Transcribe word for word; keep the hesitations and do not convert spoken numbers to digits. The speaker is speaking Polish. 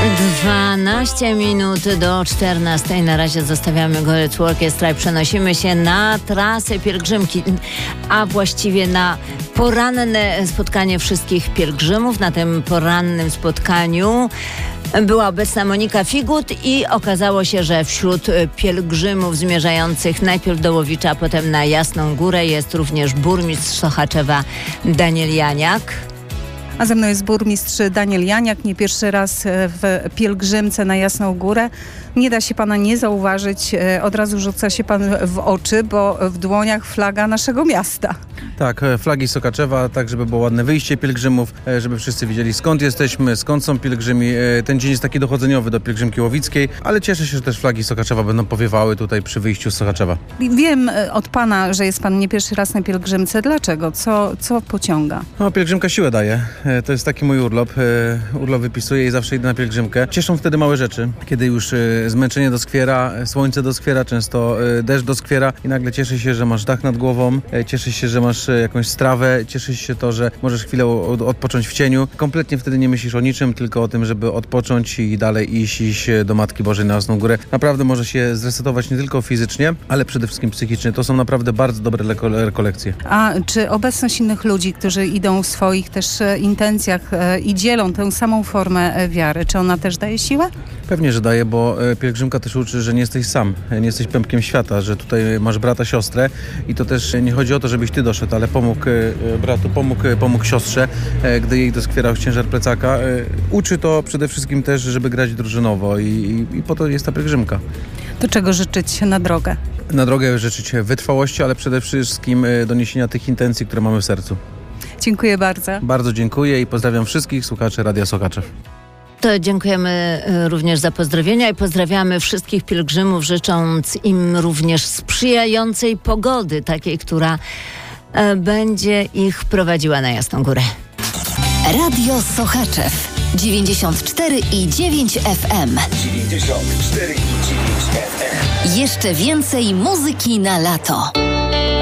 dwanaście minut do czternastej. Na razie zostawiamy Gorec Orchestra i przenosimy się na trasę pielgrzymki, a właściwie na poranne spotkanie wszystkich pielgrzymów. Na tym porannym spotkaniu była obecna Monika Figut i okazało się, że wśród pielgrzymów zmierzających najpierw do Łowicza, a potem na Jasną Górę jest również burmistrz Sochaczewa Daniel Janiak. A ze mną jest burmistrz Daniel Janiak, nie pierwszy raz w pielgrzymce na Jasną Górę. Nie da się pana nie zauważyć, od razu rzuca się pan w oczy, bo w dłoniach flaga naszego miasta. Tak, flagi Sochaczewa, tak żeby było ładne wyjście pielgrzymów, żeby wszyscy wiedzieli skąd jesteśmy, skąd są pielgrzymi. Ten dzień jest taki dochodzeniowy do pielgrzymki łowickiej, ale cieszę się, że też flagi Sochaczewa będą powiewały tutaj przy wyjściu z Sochaczewa. Wiem od pana, że jest pan nie pierwszy raz na pielgrzymce. Dlaczego? Co, co pociąga? No, pielgrzymka siłę daje. To jest taki mój urlop. Urlop wypisuję i zawsze idę na pielgrzymkę. Cieszą wtedy małe rzeczy, kiedy już zmęczenie doskwiera, słońce doskwiera, często deszcz doskwiera i nagle cieszy się, że masz dach nad głową, cieszy się, że masz jakąś strawę, cieszy się to, że możesz chwilę odpocząć w cieniu. Kompletnie wtedy nie myślisz o niczym, tylko o tym, żeby odpocząć i dalej iść, iść do Matki Bożej na Jasną Górę. Naprawdę może się zresetować nie tylko fizycznie, ale przede wszystkim psychicznie. To są naprawdę bardzo dobre rekolekcje. A czy obecność innych ludzi, którzy idą w swoich też intencjach i dzielą tę samą formę wiary, czy ona też daje siłę? Pewnie, że daje, bo pielgrzymka też uczy, że nie jesteś sam, nie jesteś pępkiem świata, że tutaj masz brata, siostrę i to też nie chodzi o to, żebyś ty doszedł, ale pomógł bratu, pomógł, pomógł siostrze, gdy jej doskwierał ciężar plecaka. Uczy to przede wszystkim też, żeby grać drużynowo i, i, i po to jest ta pielgrzymka. Do czego życzyć na drogę? Na drogę życzyć wytrwałości, ale przede wszystkim doniesienia tych intencji, które mamy w sercu. Dziękuję bardzo. Bardzo dziękuję i pozdrawiam wszystkich słuchaczy Radia Sochaczew. To dziękujemy również za pozdrowienia i pozdrawiamy wszystkich pielgrzymów, życząc im również sprzyjającej pogody, takiej, która będzie ich prowadziła na Jasną Górę. Radio Sochaczew dziewięćdziesiąt cztery i dziewięć F M. dziewięćdziesiąt cztery i dziewięć F M. Jeszcze więcej muzyki na lato.